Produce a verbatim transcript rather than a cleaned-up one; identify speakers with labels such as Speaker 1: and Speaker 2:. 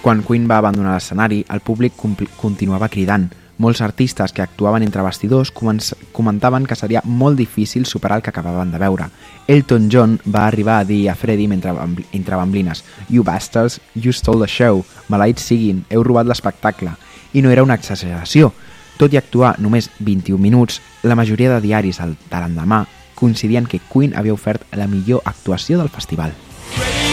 Speaker 1: Quan Queen va abandonar l'escenari, el públic continuava cridant. Molts artistes que actuaven entre bastidors comentaven que seria molt difícil superar el que acabaven de veure. Elton John va arribar a dir a Freddie mentre, entre bamblines: "You bastards, you stole the show, maleïts siguin, heu robat l'espectacle." I no era una exageració. Tot i actuar només vint-i-un minuts, la majoria de diaris de l'endemà coincidien que Queen havia ofert la millor actuació del festival.